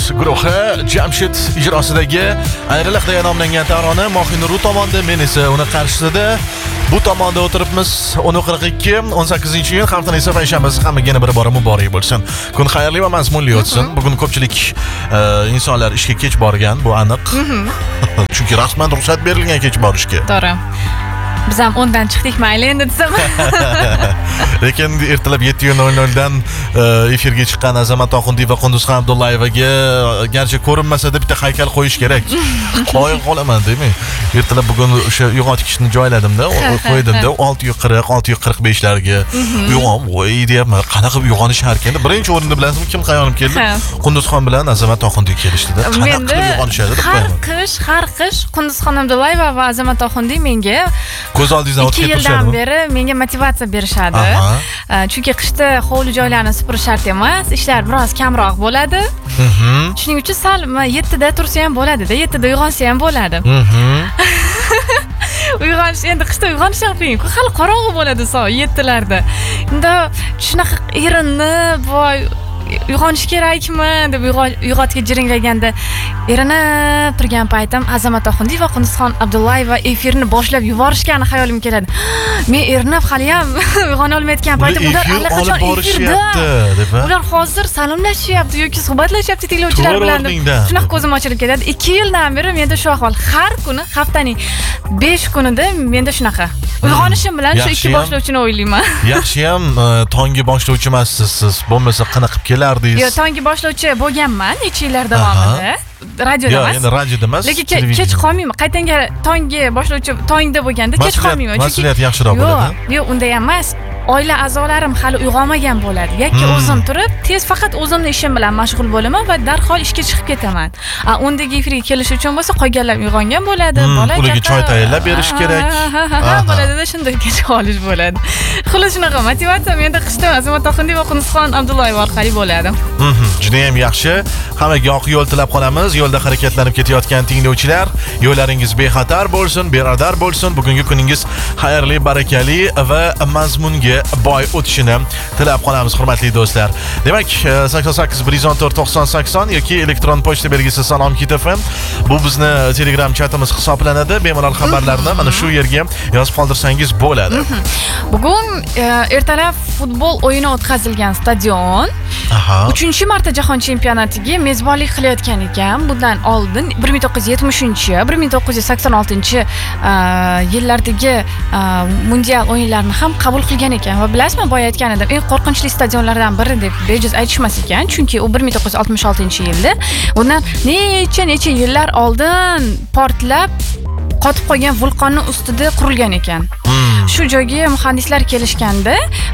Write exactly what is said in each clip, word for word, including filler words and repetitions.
guruhi Jamshid ijrosidagi Ayriliq deya nomlangan tarona Mohinur tomonda, men esa uni qarshisida bu tomonda o'tiribmiz. o'n qirq ikki o'n sakkizinchi iyun haftaning esa payshanbasi, hammaga yana bir bora muborak bo'lsin. Kun xayrli va mazmunli o'tsin. Bugun ko'pchilik insonlar ishga kech borgan, bu aniq. Chunki rasman ruxsat berilgan kech borishga. To'g'ri. Biz ham o'ndan chiqdik, mayli endi desam. Lekin ertalab yetti nol noldan efirga chiqqan Azamat Oxundiy va Qunduzxon Abdullayevaga garchi ko'rinmasa-da bitta haykal qo'yish kerak. Qo'yib qolaman deymi? Ertalab bugun o'sha uyg'otgichni joyladim-da, qo'ydimda olti qirq olti qirq besh larga. Uyg'on, voy deyapman. Qanaqa uyg'onishar ekan? Birinchi o'rinda bilasizmi kim qayonim keldi? Qunduzxon bilan Azamat Oxundiy kelishdi-da. Qanaqa qilib uyg'onishadi deb qo'yaman. Har qish, har qish Qunduzxon Abdullayeva va Azamat Oxundiy menga ko'z oldingizdan o'tib ketishadi. ikki yildan beri menga motivatsiya berishadi. Chunki qishda hovli joylarni supurish shart emas, ishlar biroz kamroq bo'ladi. Shuning uchun sal yettida tursa ham bo'ladi-da, yettida uyg'onsa ham bo'ladi. Uyg'onish endi qishda uyg'onish ham qiyin. Hali qorong'i bo'ladi soat yettilarda. Endi shunaqa erinni, voy uyg'onish kerakmi deb uyg'otga jiringlaganda erinib turgan paytim Azamat Oxundiy va Qunduzxon Abdullayeva efirni boshlab yuborishgani hayolim keladi. Men erinib hali ham uyg'ona olmayotgan paytim ular allaqachon efirda. Ular hozir salomlashyapti yoki suhbatlashyapti tinglovchilar bilan. Shunaqa ko'zim ochilib ketadi. ikki yildan beri menda shu ahvol. Har kuni haftaning besh kunida menda shunaqa. Uyg'onishim bilan shu ikki boshlovchini o'ylayman. Yaxshi ham tongi boshlovchi emassiz siz. Bo'lmasa qanaqa kelardingiz? Yo'q, tongi boshlovchi bo'lganman necha yillar davomida. Radioda emas. Yo'q, endi radioda emas. Lekin kech qolmayman. Qaytanga tongi boshlovchi tongda bo'lganda kech qolmayman. Mas'uliyat yaxshiroq bo'ladi. Yo'q, yo'q, unda emas. Oila a'zolarim hali uyg'onmagan bo'ladi. Yoki o'zim turib, tez faqat o'zimning ishim bilan mashg'ul bo'laman va darhol ishga chiqib ketaman. A undagi efirga kelish uchun bo'lsa, qolganlar uyg'ongan bo'ladi. Bola ularga choy tayyorlab berish kerak. Ha, bo'ladi-da, shunday kech qolish bo'ladi. Xullas shunaqa motivatsiya menda qishda Azamat Oxundiy va Qunduzxon Abdullayev orqali bo'ladi. Juda ham yaxshi. Hammaga oq yo'l tilab qolamiz. Yo'lda harakatlanib ketayotgan tinglovchilar, yo'llaringiz bexatar bo'lsin, beradar bo'lsin. Bugungi kuningiz xayrli, barakali va mazmunga boy o'tishini tilab qolamiz, hurmatli do'stlar. Demak, sakson sakkiz bir yuz o'n to'rt to'qson sakson yoki elektron pochta belgisi Salom Kit F M. Bu bizni Telegram chatimiz hisoblanadi. Bemalol xabarlarni mana shu yerga yozib qoldirsangiz bo'ladi. Bugun ertalab futbol o'yini o'tkazilgan stadion uchinchi marta jahon chempionatiga mezbonlik qilayotgan ekan. Bundan oldin bir ming to'qqiz yuz yetmishinchi, bir ming to'qqiz yuz sakson oltinchi yillardagi mundial o'yinlarni ham qabul qilgan ekan. Va bilasizmi, boya aytgan edim, eng qo'rqinchli stadionlardan biri deb bejiz aytishmas ekan, chunki u bir ming to'qqiz yuz oltmish oltinchi yilda, bundan necha necha yillar oldin portlab qotib qolgan vulqonning ustida qurilgan ekan. Shu joyga muhandislar kelishganda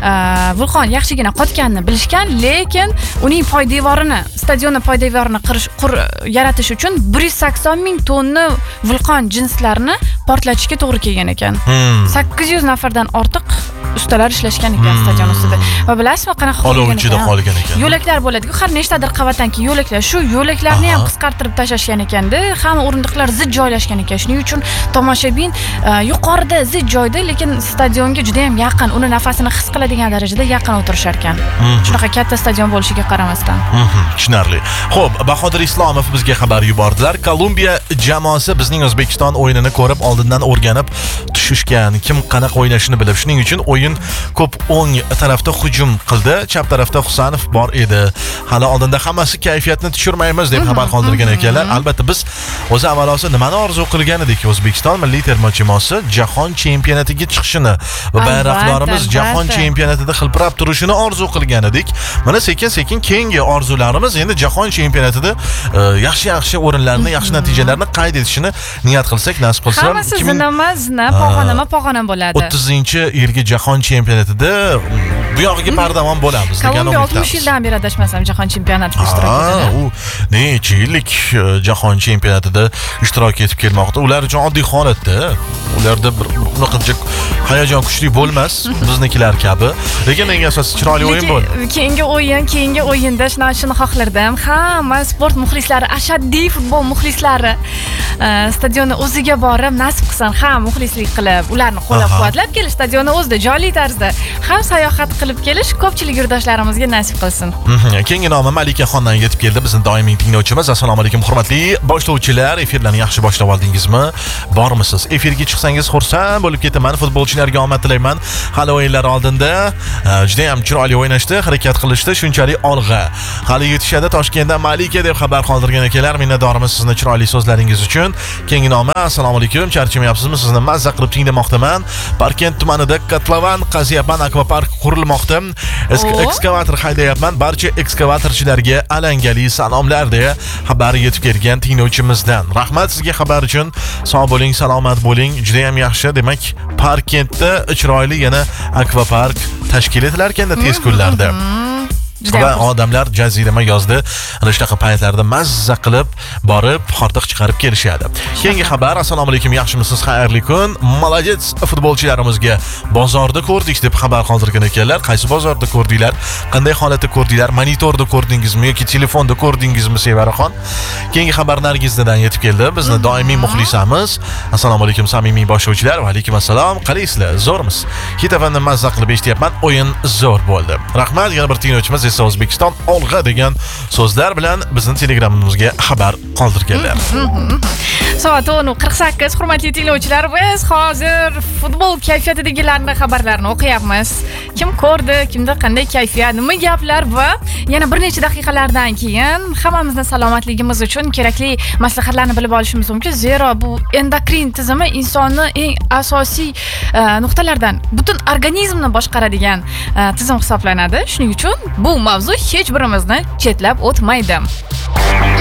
vulqon yaxshigina qotganini bilishgan, lekin uning poydevorini, stadionni poydevorini qurish, qur yaratish uchun bir yuz sakson ming tonna vulqon jinslarini portlatishga to'g'ri kelgan ekan. sakkiz yuz nafardan ortiq ustalar ishlashgan ekan stadion ustida. Va bilasizmi qanaqa qolgan ekan? qolgan ekan. Yo'laklar bo'ladi-ku, har nechtadir qavatdan keyin yo'laklar, shu yo'laklarni ham qisqartirib tashlashgan ekanda, hamma o'rindiqlar zid joylashgan ekan. Shuning uchun tomoshabin yuqorida zid joyda, lekin stadionga juda ham yaqin, uni nafasini his qiladigan darajada yaqin o'tirishar ekan. Shunaqa katta stadion bo'lishiga qaramasdan. Tushunarli. Xo'p, Bahodir Islomov bizga xabar yubordilar. Kolumbiya jamoasi bizning O'zbekiston o'yinini ko'rib, oldindan o'rganib tushishgan, kim qanaqa o'ynashini bilib, shuning uchun o'yin ko'p o'ng tarafda hujum qildi, chap tarafda Husanov bor edi. Hali oldinda hammasi kayfiyatni tushirmaymiz deb xabar qoldirgan ekanlar. Albatta biz o'zi amaliyoti nimani orzu qilgan edik? O'zbekiston milliy terma jamoasi jahon chempionatiga chiqishini va bayroqlarimiz jahon chempionatida xilpirab turishini orzu qilgan edik. Mana sekin-sekin keyingi orzularimiz endi jahon chempionatida yaxshi-yaxshi o'rinlarni, yaxshi natijalarni qayd etishini niyat qilsak, nasib qilsa, hammasi zinama-zina, pog'onama-pog'ona bo'ladi. o'ttizinchi yilgi jahon chempionatida bu yog'iga pardamon bo'lamiz degan umidamiz. oltmish yildan beri adashmasam jahon chempionatida ishtirok etadi. U necha yillik jahon chempionatida ishtirok etib kelmoqda. Ular uchun oddiy holatda. Ularda bir bunaqancha hayajon kuchli bo'lmas, biznikilar kabi. Lekin eng asosiy chiroyli o'yin bo'ldi. Keyingi o'yin, keyingi o'yinda shuni shuni xohlardim. Hamma sport muxlislari, ashaddiy futbol muxlislari stadionni o'ziga borib, nasib qilsin ham muxlislik qilib, ularni qo'llab-quvvatlab kelish, stadionni o'zida jonli tarzda ham sayohat qilib kelish ko'pchilik yurdoshlarimizga nasib qilsin. Keyingi nomi Malika xondan yetib keldi. Bizning doimiy tinglovchimiz. Assalomu alaykum hurmatli boshlovchilar. Efirlarni yaxshi boshlab oldingizmi? Bormisiz? Efirga chiqsangiz xursand bo'lib ketaman. Futbolchilarga omad tilayman. Hali o'yinlar oldinda juda ham chiroyli o'ynashdi, harakat qilishdi, shunchalik olg'a. Hali yetishadi Toshkentdan Malika deb xabar qoldirgan ekanlar. Minnatdormiz sizni chiroyli so'zlaringiz uchun. Keyingi nomi assalomu alaykum. Charchamayapsizmi? Sizni mazza qilib tinglamoqdaman. Parkent tumanida Kotlovan Qaziyapan akvapark qurilmoqda. Ekskavator haydayapman. Barcha ekskavatorchilarga alangali salomlar deya xabar yetib kelgan tinglovchimizdan. Rahmat sizga xabar uchun. Sog' bo'ling, salomat bo'ling. Juda ham yaxshi. Demak, Parkentda chiroyli yana akvapark tashkil etilar ekanda tez kunlarda. Va odamlar jazirama yozda ana shunaqa paytlarda mazza qilib borib hordiq chiqarib kelishadi. Keyingi xabar assalomu alaykum, yaxshimisiz? Xayrli kun. Молодец futbolchilarimizga bozorda ko'rdik deb xabar qoldirgan ekanlar. Qaysi bozorda ko'rdinglar? Qanday holatda ko'rdinglar? Monitorda ko'rdingizmi yoki telefonda ko'rdingizmi Sevaraxon? Keyingi xabar Nargizdan yetib keldi. Bizni doimiy muxlisamiz. Assalomu alaykum samimiy boshlovchilar. Va alaykum assalom. Qalaysizlar? Zo'rmiz? Hitavanni mazza qilib eshityapman. O'yin zo'r bo'ldi. Rahmat. Yana bir tinglovchimiz O'zbekiston olg'a degan so'zlar bilan bizni Telegramimizga xabar qoldirganlar. Soat o'n qirq sakkiz hurmatli tinglovchilar, biz hozir futbol kayfiyatidagilarning xabarlarini o'qiyapmiz. Kim ko'rdi, kimda qanday kayfiyat, nima gaplar va yana bir necha daqiqalardan keyin hammamizning salomatligimiz uchun kerakli maslahatlarni bilib olishimiz mumkin. Zero bu endokrin tizimi insonni eng asosiy nuqtalardan butun organizmni boshqaradigan tizim hisoblanadi. Shuning uchun bu mavzu hech birimizni chetlab o'tmaydi.